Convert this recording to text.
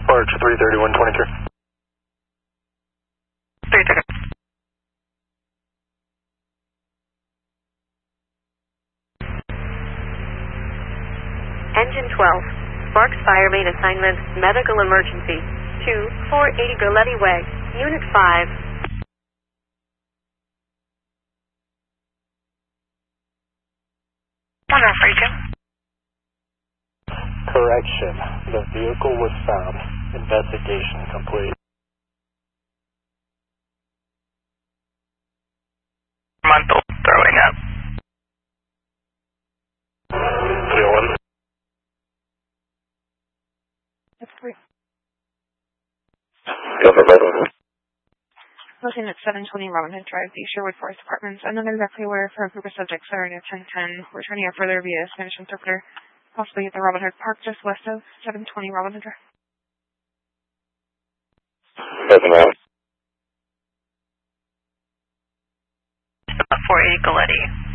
Arch 33123. 330. Engine 12, Sparks Fire Main Assignment, Medical Emergency, 2480 Galletti Way, Unit 5. Correction. The vehicle was found. Investigation complete. Monthal throwing up. 301. That's 3. Go for both. Looking at 720 Robin Hood Drive, the Sherwood Forest Apartments. I'm not exactly aware for a group of subjects that are near 1010. We're turning out further via Spanish interpreter, possibly at the Robin Hood Park just west of 720 Robin Hood Drive. 7-9. 480 Galletti.